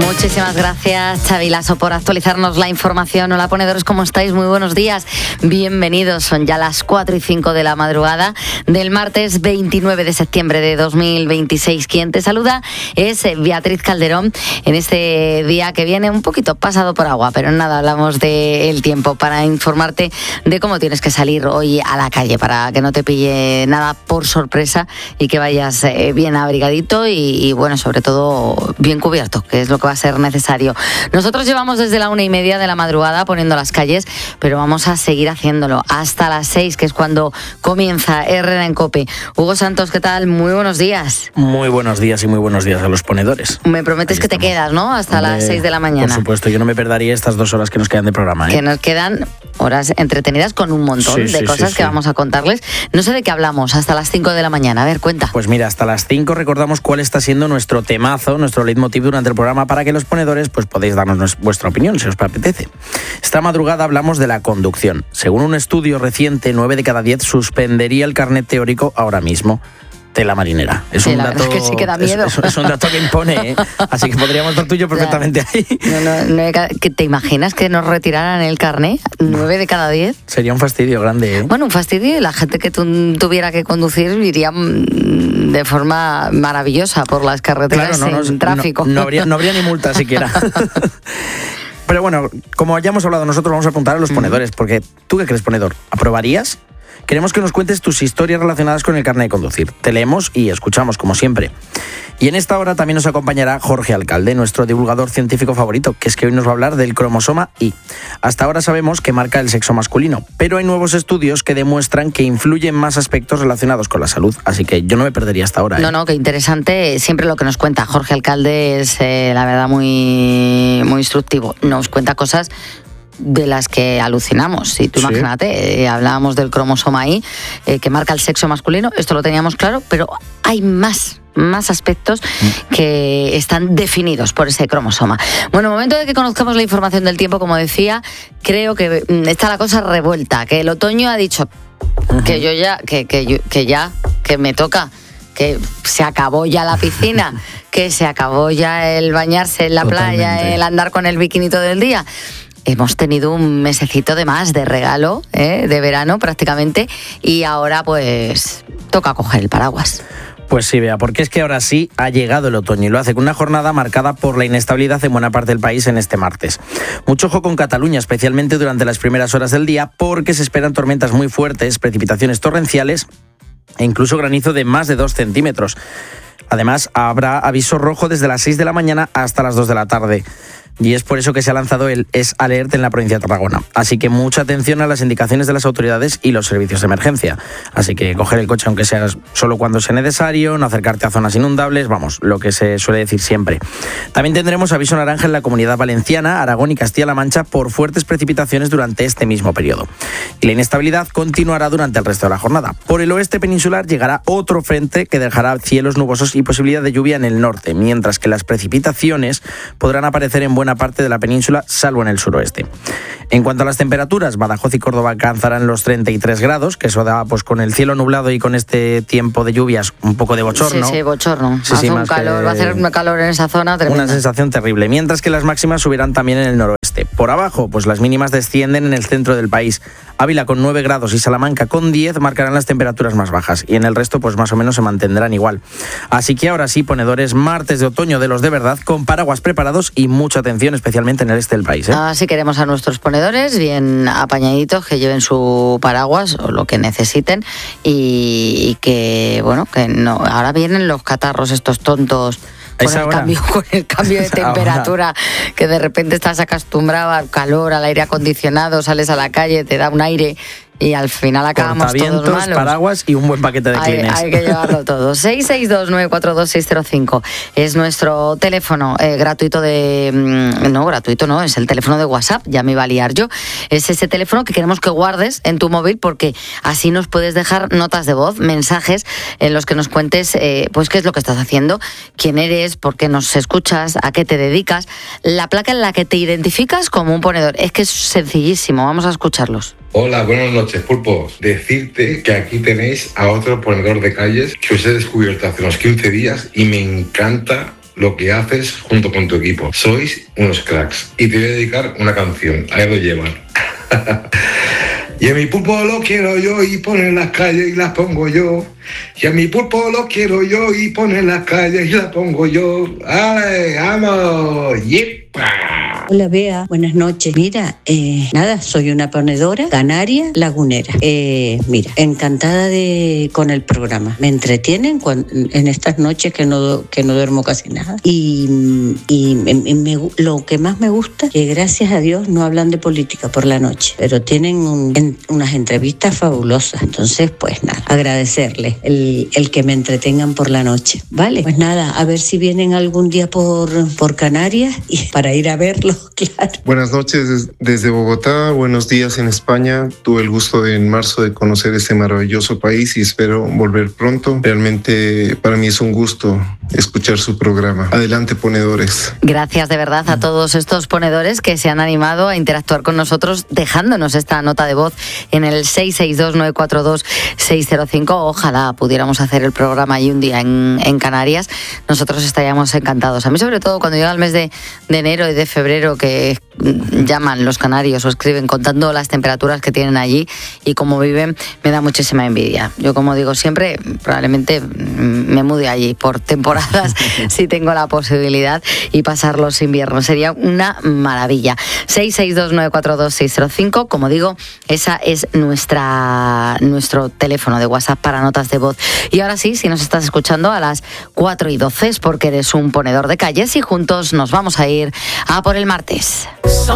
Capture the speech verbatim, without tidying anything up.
Muchísimas gracias, Xavi Lasso, por actualizarnos la información. Hola, ponedores, ¿cómo estáis? Muy buenos días. Bienvenidos. Son ya las cuatro y cinco de la madrugada del martes veintinueve de septiembre de dos mil veintiséis. Quien te saluda es Beatriz Calderón en este día que viene un poquito pasado por agua, pero nada, hablamos del tiempo para informarte de cómo tienes que salir hoy a la calle para que no te pille nada por sorpresa y que vayas bien abrigadito y, y bueno, sobre todo bien cubierto, que es lo que va a ser necesario. Nosotros llevamos desde la una y media de la madrugada poniendo las calles, pero vamos a seguir haciéndolo hasta las seis, que es cuando comienza Herrera en COPE. Hugo Santos, ¿qué tal? Muy buenos días. Muy buenos días y muy buenos días a los ponedores. Me prometes Ahí que estamos. Te quedas, ¿no? Hasta Hombre, las seis de la mañana. Por supuesto, yo no me perdería estas dos horas que nos quedan de programa, ¿eh? Que nos quedan horas entretenidas con un montón Sí, de sí, cosas sí, que sí. vamos a contarles. No sé de qué hablamos hasta las cinco de la mañana. A ver, cuenta. Pues mira, hasta las cinco recordamos cuál está siendo nuestro temazo, nuestro leitmotiv durante el programa para que los ponedores pues podéis darnos nues- vuestra opinión si os apetece. Esta madrugada hablamos de la conducción. Según un estudio reciente, nueve de cada diez suspendería el carnet teórico ahora mismo. Tela marinera. Es Sí, un la dato verdad es que sí que da miedo. Es, es- es un dato que impone, ¿eh? Así que podríamos dar tuyo perfectamente ahí. No, no, nueve cada- ¿que ¿Te imaginas que nos retiraran el carnet? ¿Nueve de cada diez? Sería un fastidio grande, ¿eh? Bueno, un fastidio, y la gente que tu- tuviera que conducir iría mm, de forma maravillosa por las carreteras Claro, no, sin no, tráfico. No, no habría, no habría ni multa siquiera. Pero bueno, como ya hemos hablado nosotros, vamos a apuntar a los ponedores, porque ¿tú qué crees, ponedor? ¿Aprobarías? Queremos que nos cuentes tus historias relacionadas con el carnet de conducir. Te leemos y escuchamos, como siempre. Y en esta hora también nos acompañará Jorge Alcalde, nuestro divulgador científico favorito, que es que hoy nos va a hablar del cromosoma Y. Hasta ahora sabemos que marca el sexo masculino, pero hay nuevos estudios que demuestran que influyen más aspectos relacionados con la salud. Así que yo no me perdería hasta ahora, ¿eh? No, no, qué interesante. Siempre lo que nos cuenta Jorge Alcalde es, eh, la verdad, muy, muy instructivo. Nos cuenta cosas de las que alucinamos. Y tú Sí. imagínate, eh, hablábamos del cromosoma Y, eh, que marca el sexo masculino, esto lo teníamos claro, pero hay más, más aspectos que están definidos por ese cromosoma. Bueno, momento de que conozcamos la información del tiempo, como decía, creo que mm, está la cosa revuelta, que el otoño ha dicho que yo ya, que, que, yo- que ya, que me toca, que se acabó ya la piscina, que se acabó ya el bañarse en la Totalmente. playa, el andar con el bikini todo el día. Hemos tenido un mesecito de más de regalo, ¿eh? De verano prácticamente, y ahora pues toca coger el paraguas. Pues sí, Bea, porque es que ahora sí ha llegado el otoño y lo hace con una jornada marcada por la inestabilidad en buena parte del país en este martes. Mucho ojo con Cataluña, especialmente durante las primeras horas del día, porque se esperan tormentas muy fuertes, precipitaciones torrenciales e incluso granizo de más de dos centímetros. Además, habrá aviso rojo desde las seis de la mañana hasta las dos de la tarde. Y es por eso que se ha lanzado el Es Alert en la provincia de Tarragona. Así que mucha atención a las indicaciones de las autoridades y los servicios de emergencia. Así que coger el coche aunque sea solo cuando sea necesario, no acercarte a zonas inundables, vamos, lo que se suele decir siempre. También tendremos aviso naranja en la Comunidad Valenciana, Aragón y Castilla-La Mancha por fuertes precipitaciones durante este mismo periodo. Y la inestabilidad continuará durante el resto de la jornada. Por el oeste peninsular llegará otro frente que dejará cielos nubosos y posibilidad de lluvia en el norte, mientras que las precipitaciones podrán aparecer en buena parte de la península, salvo en el suroeste. En cuanto a las temperaturas, Badajoz y Córdoba alcanzarán los treinta y tres grados, que eso da, pues con el cielo nublado y con este tiempo de lluvias, un poco de bochorno. Sí, sí, bochorno. Sí, Hace sí, un más calor, que- va a hacer un calor en esa zona tremenda. Una sensación terrible, mientras que las máximas subirán también en el noroeste. Por abajo, pues las mínimas descienden en el centro del país. Ávila con nueve grados y Salamanca con diez marcarán las temperaturas más bajas y en el resto pues más o menos se mantendrán igual. Así que ahora sí, ponedores, martes de otoño de los de verdad, con paraguas preparados y mucha atención, especialmente en el este del país, ¿eh? Así queremos a nuestros ponedores bien apañaditos, que lleven su paraguas o lo que necesiten y, y que, bueno, que no. Ahora vienen los catarros estos tontos. Con Esa el, hora. cambio, con el cambio de Esa hora. temperatura, que de repente estás acostumbrado al calor, al aire acondicionado, sales a la calle, te da un aire y al final acabamos todos Cortavientos, malos. paraguas y un buen paquete de Hay, Kleenex. hay que llevarlo todo. seis seis dos nueve cuatro dos seis cero cinco es nuestro teléfono eh, gratuito de... mm, No, gratuito no, es el teléfono de WhatsApp, ya me iba a liar yo. Es ese teléfono que queremos que guardes en tu móvil porque así nos puedes dejar notas de voz, mensajes en los que nos cuentes eh, pues qué es lo que estás haciendo, quién eres, por qué nos escuchas, a qué te dedicas, la placa en la que te identificas como un ponedor. Es que es sencillísimo, vamos a escucharlos. Hola, buenas noches, pulpos. Decirte que aquí tenéis a otro ponedor de calles que os he descubierto hace unos quince días y me encanta lo que haces junto con tu equipo. Sois unos cracks. Y te voy a dedicar una canción, ahí lo llevan. Y a mi pulpo lo quiero yo y pone en las calles y las pongo yo. Y a mi pulpo lo quiero yo y pone en las calles y las pongo yo. ¡Ay, vamos! ¡Yepa! Hola Bea, buenas noches. Mira, eh, nada, soy una ponedora canaria lagunera. Eh, mira, encantada de con el programa. Me entretienen cuando, en estas noches que no que no duermo casi nada. Y, y me, me, lo que más me gusta, que gracias a Dios no hablan de política por la noche, pero tienen un, en, unas entrevistas fabulosas. Entonces, pues nada, agradecerles el, el que me entretengan por la noche. Vale, pues nada, a ver si vienen algún día por, por Canarias y para ir a verlos. Claro. Buenas noches desde Bogotá, buenos días en España. Tuve el gusto de, en marzo de conocer este maravilloso país y espero volver pronto. Realmente para mí es un gusto escuchar su programa. Adelante, ponedores. Gracias de verdad a todos estos ponedores que se han animado a interactuar con nosotros dejándonos esta nota de voz en el seis seis dos nueve cuatro dos seis cero cinco. Ojalá pudiéramos hacer el programa ahí un día en, en Canarias. Nosotros estaríamos encantados. A mí sobre todo cuando llega el mes de, de enero y de febrero, que llaman los canarios o escriben contando las temperaturas que tienen allí y cómo viven, me da muchísima envidia. Yo, como digo siempre, probablemente me mude allí por temporadas si tengo la posibilidad y pasar los inviernos. Sería una maravilla. seis seis dos nueve cuatro dos seis cero cinco, como digo, esa es nuestra nuestro teléfono de WhatsApp para notas de voz. Y ahora sí, si nos estás escuchando a las cuatro y doce es porque eres un ponedor de calles y juntos nos vamos a ir a por el martes.